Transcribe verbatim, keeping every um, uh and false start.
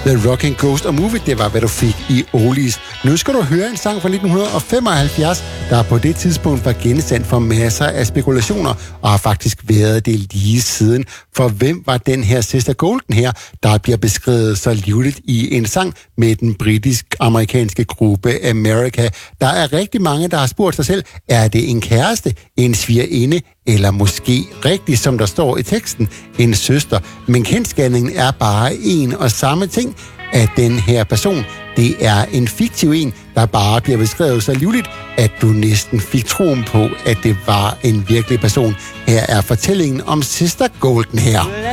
The Rocking Ghost og Move It, det var, hvad du fik i Oldies. Nu skal du høre en sang fra nitten femoghalvfjerds, der på det tidspunkt var genstand for masser af spekulationer, og har faktisk været det lige siden. For hvem var den her Sister Golden her, der bliver beskrevet så livligt i en sang med den britisk-amerikanske gruppe America? Der er rigtig mange, der har spurgt sig selv, er det en kæreste, en svigerinde, eller måske rigtigt, som der står i teksten, en søster. Men kendsgerningen er bare en og samme ting, at den her person, det er en fiktiv en, der bare bliver beskrevet så livligt, at du næsten fik troen på, at det var en virkelig person. Her er fortællingen om Sister Golden her.